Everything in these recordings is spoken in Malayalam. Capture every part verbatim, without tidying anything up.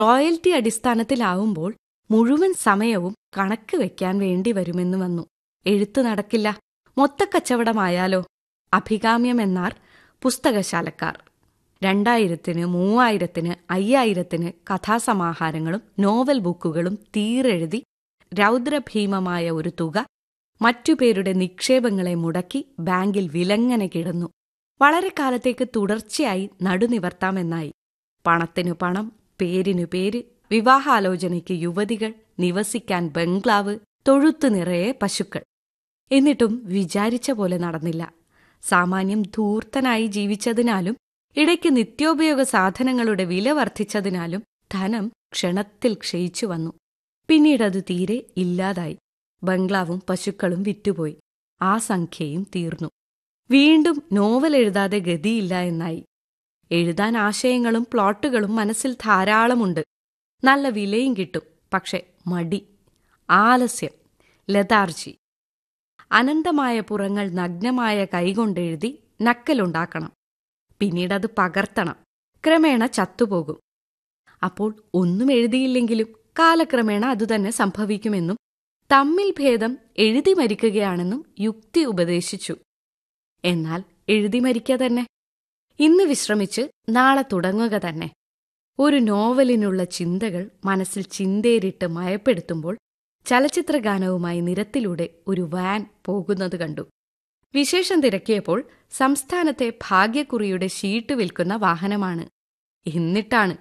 റോയൽറ്റി അടിസ്ഥാനത്തിലാവുമ്പോൾ മുഴുവൻ സമയവും കണക്ക് വെക്കാൻ വേണ്ടി വരുമെന്ന് വന്നു. എഴുത്തു നടക്കില്ല. മൊത്തക്കച്ചവടമായാലോ? അഭികാമ്യമെന്നാർ പുസ്തകശാലക്കാർ. രണ്ടായിരത്തിന് മൂവായിരത്തിന് അയ്യായിരത്തിന് കഥാസമാഹാരങ്ങളും നോവൽ ബുക്കുകളും തീരെഴുതി രൗദ്രഭീമമായ ഒരു തുക മറ്റുപേരുടെ നിക്ഷേപങ്ങളെ മുടക്കി ബാങ്കിൽ വിലങ്ങനെ കിടന്നു. വളരെ കാലത്തേക്ക് തുടർച്ചയായി നടുനിവർത്താമെന്നായി. പണത്തിനു പണം, പേരിനു പേര്, വിവാഹാലോചനയ്ക്ക് യുവതികൾ, നിവസിക്കാൻ ബംഗ്ലാവ്, തൊഴുത്തു നിറയെ പശുക്കൾ. എന്നിട്ടും വിചാരിച്ച പോലെ നടന്നില്ല. സാമാന്യം ധൂർത്തനായി ജീവിച്ചതിനാലും ഇടയ്ക്ക് നിത്യോപയോഗ സാധനങ്ങളുടെ വില വർദ്ധിച്ചതിനാലും ധനം ക്ഷണത്തിൽ ക്ഷയിച്ചു വന്നു. പിന്നീടത് തീരെ ഇല്ലാതായി. ബംഗ്ലാവും പശുക്കളും വിറ്റുപോയി. ആ സംഖ്യയും തീർന്നു. വീണ്ടും നോവൽ എഴുതാതെ ഗതിയില്ല എന്നായി. എഴുതാൻ ആശയങ്ങളും പ്ലോട്ടുകളും മനസ്സിൽ ധാരാളമുണ്ട്. നല്ല വിലയും കിട്ടും. പക്ഷെ മടി, ആലസ്യം, ലതാർജി. അനന്തമായ പുറങ്ങൾ നഗ്നമായ കൈകൊണ്ടെഴുതി നക്കലുണ്ടാക്കണം. പിന്നീടത് പകർത്തണം. ക്രമേണ ചത്തുപോകും. അപ്പോൾ ഒന്നും എഴുതിയില്ലെങ്കിലും കാലക്രമേണ അതുതന്നെ സംഭവിക്കുമെന്നും തമ്മിൽ ഭേദം എഴുതി മരിക്കുകയാണെന്നും യുക്തി ഉപദേശിച്ചു. എന്നാൽ എഴുതി മരിക്കുക തന്നെ. ഇന്ന് വിശ്രമിച്ച് നാളെ തുടങ്ങുക തന്നെ. ഒരു നോവലിനുള്ള ചിന്തകൾ മനസ്സിൽ ചിന്തേരിട്ട് മയപ്പെടുത്തുമ്പോൾ ചലച്ചിത്രഗാനവുമായി നിരത്തിലൂടെ ഒരു വാൻ പോകുന്നത് കണ്ടു. വിശേഷം തിരക്കിയപ്പോൾ സംസ്ഥാനത്തെ ഭാഗ്യക്കുറിയുടെ ഷീട്ട് വിൽക്കുന്ന വാഹനമാണ്. എന്നിട്ടാണ്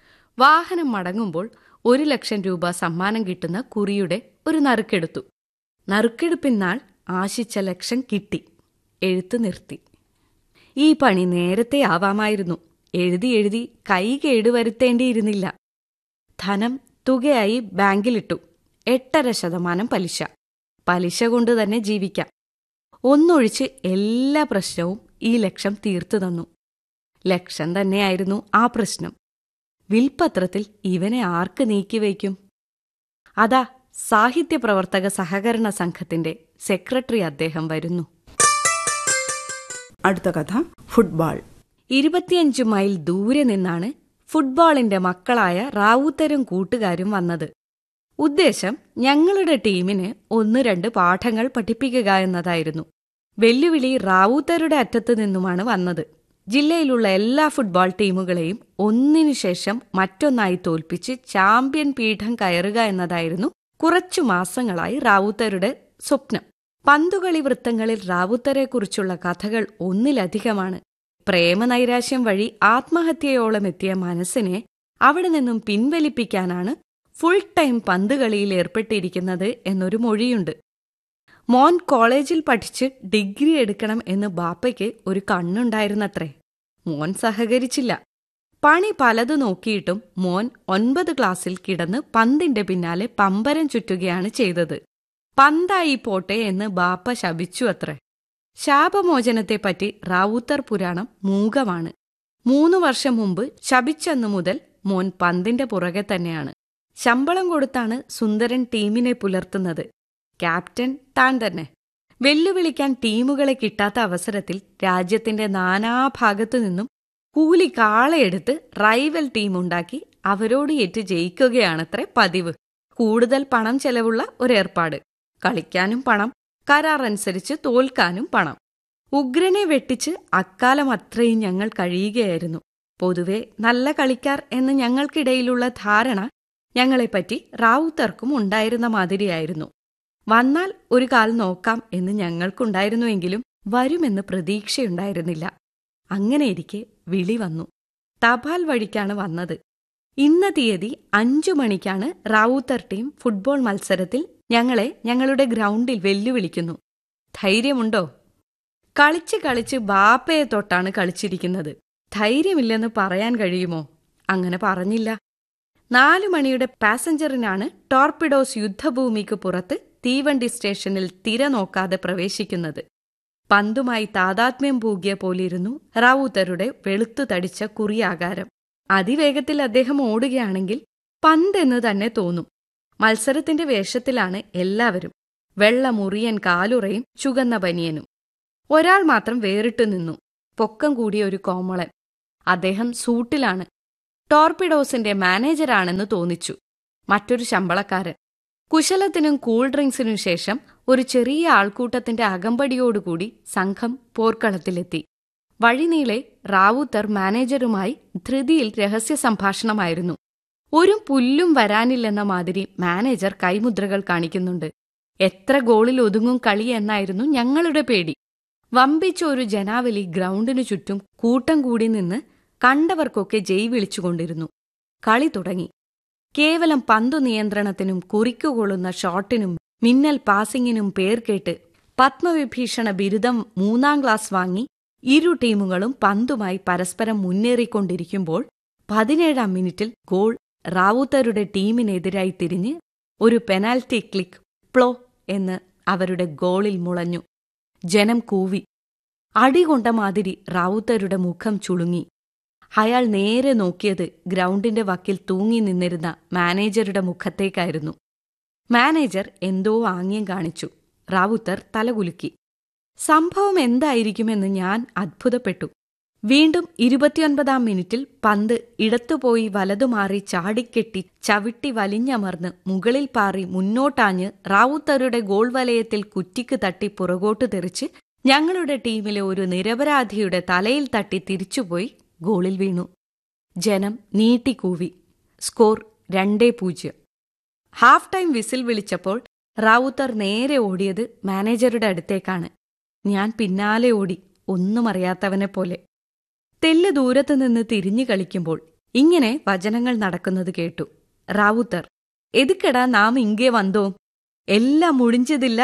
വാഹനം മടങ്ങുമ്പോൾ ഒരു ലക്ഷം രൂപ സമ്മാനം കിട്ടുന്ന കുറിയുടെ ഒരു നറുക്കെടുത്തു. നറുക്കെടുപ്പിനാൾ ആശിച്ച ലക്ഷം കിട്ടി. എഴുത്ത് നിർത്തി. ഈ പണി നേരത്തെ ആവാമായിരുന്നു. എഴുതി എഴുതി കൈ കേടുവരുത്തേണ്ടിയിരുന്നില്ല. ധനം തുകയായി ബാങ്കിലിട്ടു. എട്ടര ശതമാനം പലിശ. പലിശ കൊണ്ട് തന്നെ ജീവിക്കാം. ഒന്നൊഴിച്ച് എല്ലാ പ്രശ്നവും ഈ ലക്ഷം തീർത്തു തന്നു. ലക്ഷം തന്നെയായിരുന്നു ആ പ്രശ്നം. വിൽപത്രത്തിൽ ഇവനെ ആർക്ക് നീക്കിവയ്ക്കും? അതാ സാഹിത്യപ്രവർത്തക സഹകരണ സംഘത്തിന്റെ സെക്രട്ടറി അദ്ദേഹം വരുന്നു. അടുത്ത കഥ ഫുട്ബോൾ. ഇരുപത്തിയഞ്ചു മൈൽ ദൂരെ നിന്നാണ് ഫുട്ബോളിന്റെ മക്കളായ റാവുത്തരും കൂട്ടുകാരും വന്നത്. ഉദ്ദേശം ഞങ്ങളുടെ ടീമിന് ഒന്ന് രണ്ട് പാഠങ്ങൾ പഠിപ്പിക്കുക എന്നതായിരുന്നു. വെല്ലുവിളി റാവുത്തരുടെ അറ്റത്തു നിന്നുമാണ് വന്നത്. ജില്ലയിലുള്ള എല്ലാ ഫുട്ബോൾ ടീമുകളെയും ഒന്നിനു ശേഷം മറ്റൊന്നായി തോൽപ്പിച്ച് ചാമ്പ്യൻ പീഠം കയറുക എന്നതായിരുന്നു കുറച്ചു മാസങ്ങളായി റാവുത്തരുടെ സ്വപ്നം. പന്തുകളി വൃത്തങ്ങളിൽ റാവുത്തരെക്കുറിച്ചുള്ള കഥകൾ ഒന്നിലധികമാണ്. പ്രേമനൈരാശ്യം വഴി ആത്മഹത്യയോളം എത്തിയ മനസ്സിനെ അവിടെ നിന്നും പിൻവലിപ്പിക്കാനാണ് ഫുൾ ടൈം പന്തുകളിയിൽ ഏർപ്പെട്ടിരിക്കുന്നത് എന്നൊരു മൊഴിയുണ്ട്. മോൻ കോളേജിൽ പഠിച്ച് ഡിഗ്രി എടുക്കണം എന്ന് ബാപ്പയ്ക്ക് ഒരു കണ്ണുണ്ടായിരുന്നത്രേ. മോൻ സഹകരിച്ചില്ല. പണി പലതു നോക്കിയിട്ടും മോൻ ഒൻപത് ക്ലാസ്സിൽ കിടന്ന് പന്തിന്റെ പിന്നാലെ പമ്പരം ചുറ്റുകയാണ് ചെയ്തത്. പന്തായി പോട്ടെ എന്ന് ബാപ്പ ശപിച്ചു അത്രേ. ശാപമോചനത്തെപ്പറ്റി റാവുത്തർ പുരാണം മൂകമാണ്. മൂന്നു വർഷം മുമ്പ് ശപിച്ചെന്നു മുതൽ മോൻ പന്തിന്റെ പുറകെ തന്നെയാണ്. ശമ്പളം കൊടുത്താണ് സുന്ദരൻ ടീമിനെ പുലർത്തുന്നത്. ക്യാപ്റ്റൻ താൻ തന്നെ. വെല്ലുവിളിക്കാൻ ടീമുകളെ കിട്ടാത്ത അവസരത്തിൽ രാജ്യത്തിന്റെ നാനാഭാഗത്തു നിന്നും കൂലി കാളയെടുത്ത് റൈവൽ ടീമുണ്ടാക്കി അവരോട് ഏറ്റ് ജയിക്കുകയാണത്രേ പതിവ്. കൂടുതൽ പണം ചെലവുള്ള ഒരേർപ്പാട്. കളിക്കാനും പണം, കരാറനുസരിച്ച് തോൽക്കാനും പണം. ഉഗ്രനെ വെട്ടിച്ച് അക്കാലം അത്രയും ഞങ്ങൾ കഴിയുകയായിരുന്നു. പൊതുവെ നല്ല കളിക്കാർ എന്ന് ഞങ്ങൾക്കിടയിലുള്ള ധാരണ ഞങ്ങളെപ്പറ്റി റാവുത്തർക്കും ഉണ്ടായിരുന്ന മാതിരിയായിരുന്നു. വന്നാൽ ഒരു കാൽ നോക്കാം എന്ന് ഞങ്ങൾക്കുണ്ടായിരുന്നുവെങ്കിലും വരുമെന്ന് പ്രതീക്ഷയുണ്ടായിരുന്നില്ല. അങ്ങനെയിരിക്കെ വിളി വന്നു. തപാൽ വഴിക്കാണ് വന്നത്. ഇന്ന തീയതി അഞ്ചു മണിക്കാണ് റാവുത്തർ ടീം ഫുട്ബോൾ മത്സരത്തിൽ ഞങ്ങളെ ഞങ്ങളുടെ ഗ്രൗണ്ടിൽ വെല്ലുവിളിക്കുന്നു. ധൈര്യമുണ്ടോ? കളിച്ച് കളിച്ച് ബാപ്പയെ തൊട്ടാണ് കളിച്ചിരിക്കുന്നത്. ധൈര്യമില്ലെന്ന് പറയാൻ കഴിയുമോ? അങ്ങനെ പറഞ്ഞില്ല. നാലു മണിയുടെ പാസഞ്ചറിനാണ് ടോർപിഡോസ് യുദ്ധഭൂമിക്ക് പുറത്ത് തീവണ്ടി സ്റ്റേഷനിൽ തിര നോക്കാതെ പ്രവേശിക്കുന്നത്. പന്തുമായി താതാത്മ്യം പൂകിയ പോലിരുന്നു റാവുത്തരുടെ വെളുത്തു തടിച്ച കുറിയാകാരം. അതിവേഗത്തിൽ അദ്ദേഹം ഓടുകയാണെങ്കിൽ പന്തെന്ന് തന്നെ തോന്നും. മത്സരത്തിന്റെ വേഷത്തിലാണ് എല്ലാവരും. വെള്ളമുറിയൻ കാലുറയും ചുകന്ന ബനിയനും. ഒരാൾ മാത്രം വേറിട്ടു നിന്നു. പൊക്കം കൂടിയ ഒരു കോമളൻ. അദ്ദേഹം സൂട്ടിലാണ്. ടോർപിഡോസിന്റെ മാനേജരാണെന്ന് തോന്നിച്ചു. മറ്റൊരു ശമ്പളക്കാരൻ. കുശലത്തിനും കൂൾ ഡ്രിങ്ക്സിനും ശേഷം ഒരു ചെറിയ ആൾക്കൂട്ടത്തിന്റെ അകമ്പടിയോടുകൂടി സംഘം പോർക്കളത്തിലെത്തി. വഴിനീളെ റാവുത്തർ മാനേജരുമായി ധൃതിയിൽ രഹസ്യ സംഭാഷണമായിരുന്നു. ഒരു പുല്ലും വരാനില്ലെന്ന മാതിരി മാനേജർ കൈമുദ്രകൾ കാണിക്കുന്നുണ്ട്. എത്ര ഗോളിൽ ഒതുങ്ങും കളി എന്നായിരുന്നു ഞങ്ങളുടെ പേടി. വമ്പിച്ച ഒരു ജനാവലി ഗ്രൗണ്ടിനു ചുറ്റും കൂട്ടം കൂടി നിന്ന് കണ്ടവർക്കൊക്കെ ജയ് വിളിച്ചുകൊണ്ടിരുന്നു. കളി തുടങ്ങി. കേവലം പന്തു നിയന്ത്രണത്തിനും കുറിക്കുകൊള്ളുന്ന ഷോട്ടിനും മിന്നൽ പാസിംഗിനും പേർ കേട്ട് പത്മവിഭീഷണ ബിരുദം മൂന്നാം ക്ലാസ് വാങ്ങി ഇരു ടീമുകളും പന്തുമായി പരസ്പരം മുന്നേറിക്കൊണ്ടിരിക്കുമ്പോൾ പതിനേഴാം മിനിറ്റിൽ ഗോൾ റാവുത്തരുടെ ടീമിനെതിരായി തിരിഞ്ഞ് ഒരു പെനാൽറ്റി ക്ലിക്ക് പ്ലോ എന്ന് അവരുടെ ഗോളിൽ മുളഞ്ഞു. ജനം കൂവി. അടികൊണ്ട മാതിരി റാവുത്തരുടെ മുഖം ചുളുങ്ങി. അയാൾ നേരെ നോക്കിയത് ഗ്രൗണ്ടിന്റെ വക്കിൽ തൂങ്ങി നിന്നിരുന്ന മാനേജരുടെ മുഖത്തേക്കായിരുന്നു. മാനേജർ എന്തോ ആംഗ്യം കാണിച്ചു. റാവുത്തർ തലകുലുക്കി. സംഭവം എന്തായിരിക്കുമെന്ന് ഞാൻ അത്ഭുതപ്പെട്ടു. വീണ്ടും ഇരുപത്തിയൊൻപതാം മിനിറ്റിൽ പന്ത് ഇടത്തുപോയി വലതുമാറി ചാടിക്കെട്ടി ചവിട്ടി വലിഞ്ഞമർന്ന് മുകളിൽ പാറി മുന്നോട്ടാഞ്ഞ് റാവുത്തരുടെ ഗോൾ വലയത്തിൽ കുറ്റിക്ക് തട്ടി പുറകോട്ട് തെറിച്ച് ഞങ്ങളുടെ ടീമിലെ ഒരു നിരപരാധിയുടെ തലയിൽ തട്ടി തിരിച്ചുപോയി ഗോളിൽ വീണു. ജനം നീട്ടിക്കൂവി. സ്കോർ രണ്ടേ പൂജ്യം. ഹാഫ് ടൈം വിസിൽ വിളിച്ചപ്പോൾ റാവുത്തർ നേരെ ഓടിയത് മാനേജറുടെ അടുത്തേക്കാണ്. ഞാൻ പിന്നാലെ ഓടി, ഒന്നും അറിയാത്തവനെപ്പോലെ. തെല്ല് ദൂരത്തുനിന്ന് തിരിഞ്ഞു കളിക്കുമ്പോൾ ഇങ്ങനെ വചനങ്ങൾ നടക്കുന്നത് കേട്ടു. റാവുത്തർ: എതുക്കടാ നാം ഇங்கே വന്നോം, എല്ലാം മുടിഞ്ചതില്ല.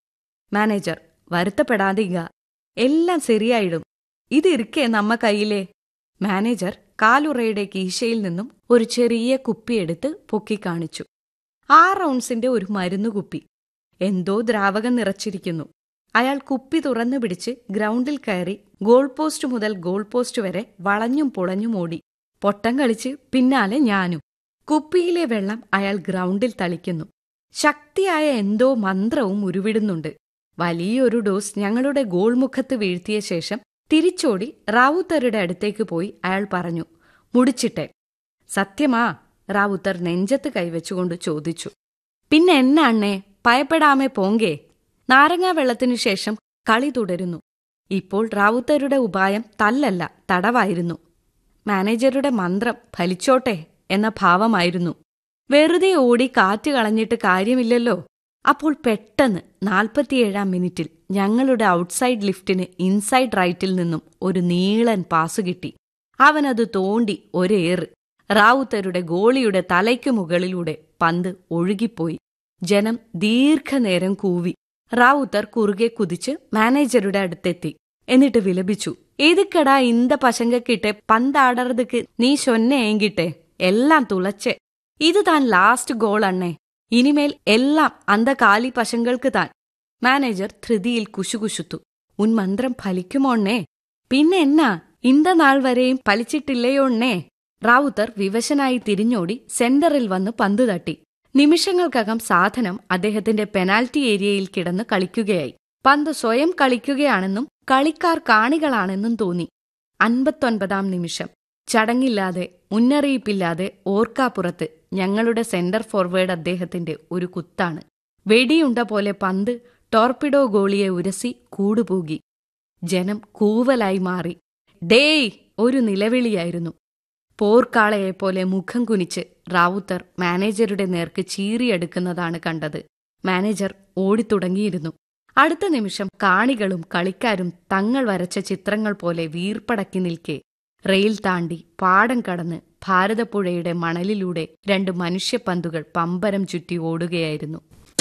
മാനേജർ: വരുത്തപ്പെടാതിക, എല്ലാം ശരിയായിടും, ഇതിരിക്കേ നമ്മ കയ്യിലേ. മാനേജർ കാലുറയുടെ കീശയിൽ നിന്നും ഒരു ചെറിയ കുപ്പിയെടുത്ത് പൊക്കിക്കാണിച്ചു. ആ റൗൺസിന്റെ ഒരു മരുന്നുകുപ്പി. എന്തോ ദ്രാവകം നിറച്ചിരിക്കുന്നു. അയാൾ കുപ്പി തുറന്നു പിടിച്ച് ഗ്രൗണ്ടിൽ കയറി ഗോൾ പോസ്റ്റ് മുതൽ ഗോൾ പോസ്റ്റ് വരെ വളഞ്ഞും പൊളഞ്ഞും ഓടി. പൊട്ടം കളിച്ച് പിന്നാലെ ഞാനും. കുപ്പിയിലെ വെള്ളം അയാൾ ഗ്രൗണ്ടിൽ തളിക്കുന്നു. ശക്തിയായ എന്തോ മന്ത്രവും ഉരുവിടുന്നുണ്ട്. വലിയൊരു ഡോസ് ഞങ്ങളുടെ ഗോൾ മുഖത്ത് വീഴ്ത്തിയ ശേഷം തിരിച്ചോടി റാവുത്തരുടെ അടുത്തേക്ക് പോയി അയാൾ പറഞ്ഞു: മുടിച്ചിട്ടെ. സത്യമാ? റാവുത്തർ നെഞ്ചത്ത് കൈവച്ചുകൊണ്ട് ചോദിച്ചു. പിന്നെ എന്നാണ്ണേ, ഭയപ്പെടാമേ പോങ്കേ. നാരങ്ങാ വെള്ളത്തിനു ശേഷം കളി തുടരുന്നു. ഇപ്പോൾ റാവുത്തരുടെ ഉപായം തല്ലല്ല, തടവായിരുന്നു. മാനേജരുടെ മന്ത്രം ഫലിച്ചോട്ടെ എന്ന ഭാവമായിരുന്നു. വെറുതെ ഓടി കാറ്റ് കളഞ്ഞിട്ട് കാര്യമില്ലല്ലോ. അപ്പോൾ പെട്ടെന്ന് നാൽപ്പത്തിയേഴാം മിനിറ്റിൽ ഞങ്ങളുടെ ഔട്ട്സൈഡ് ലിഫ്റ്റിന് ഇൻസൈഡ് റൈറ്റിൽ നിന്നും ഒരു നീളൻ പാസു കിട്ടി. അവനത് തോണ്ടി ഒരേറ്. റാവുത്തരുടെ ഗോളിയുടെ തലയ്ക്കു മുകളിലൂടെ പന്ത് ഒഴുകിപ്പോയി. ജനം ദീർഘനേരം കൂവി. റാവുത്തർ കുറുകെ കുതിച്ച് മാനേജരുടെ അടുത്തെത്തി. എന്നിട്ട് വിലപിച്ചു: എതുക്കടാ ഇന്ത പശങ്കക്കിട്ടെ പന്താടറതുക്ക് നീ ചൊന്നേങ്കിട്ടെ, എല്ലാം തുളച്ചെ. ഇത് താൻ ലാസ്റ്റ് ഗോൾ അണ്ണേ, ഇനിമേൽ എല്ലാം അന്ത കാലി പശങ്കൾക്ക് താൻ. മാനേജർ ധൃതിയിൽ കുശുകുശുത്തു. ഉൻ മന്ത്രം ഫലിക്കുമോണ്ണേ? പിന്നെ എന്നാ, ഇന്ത നാൾ വരെയും ഫലിച്ചിട്ടില്ലയോണ്ണേ? റാവുത്തർ വിവശനായി തിരിഞ്ഞോടി സെന്ററിൽ വന്ന് പന്ത് തട്ടി. നിമിഷങ്ങൾക്കകം സാധനം അദ്ദേഹത്തിന്റെ പെനാൽറ്റി ഏരിയയിൽ കിടന്ന് കളിക്കുകയായി. പന്ത് സ്വയം കളിക്കുകയാണെന്നും കളിക്കാർ കാണികളാണെന്നും തോന്നി. അൻപത്തൊൻപതാം നിമിഷം. ചടങ്ങില്ലാതെ മുന്നറിയിപ്പില്ലാതെ ഓർക്കാപ്പുറത്ത് ഞങ്ങളുടെ സെന്റർ ഫോർവേഡ് അദ്ദേഹത്തിന്റെ ഒരു കുത്താണ്. വെടിയുണ്ട പോലെ പന്ത് ടോർപിഡോ ഗോളിയെ ഉരസി കൂടുപൂകി. ജനം കൂവലായി മാറി. ഡേയ് ഒരു നിലവിളിയായിരുന്നു. പോർക്കാളയെപ്പോലെ മുഖം കുനിച്ച് റാവുത്തർ മാനേജരുടെ നേർക്ക് ചീറിയെടുക്കുന്നതാണ് കണ്ടത്. മാനേജർ ഓടിത്തുടങ്ങിയിരുന്നു. അടുത്ത നിമിഷം കാണികളും കളിക്കാരും തങ്ങൾ വരച്ച ചിത്രങ്ങൾ പോലെ വീർപ്പടക്കി നിൽക്കെ റെയിൽ താണ്ടി പാടം കടന്ന് ഭാരതപ്പുഴയുടെ മണലിലൂടെ രണ്ട് മനുഷ്യപ്പന്തുകൾ പമ്പരം ചുറ്റി ഓടുകയായിരുന്നു.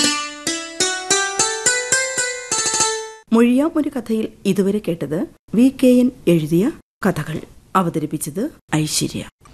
മൊഴിയാം ഒരു കഥയിൽ ഇതുവരെ കേട്ടത് വി കെ എൻ എഴുതിയ കഥകൾ. അവതരിപ്പിച്ചത് ഐശ്വര്യ.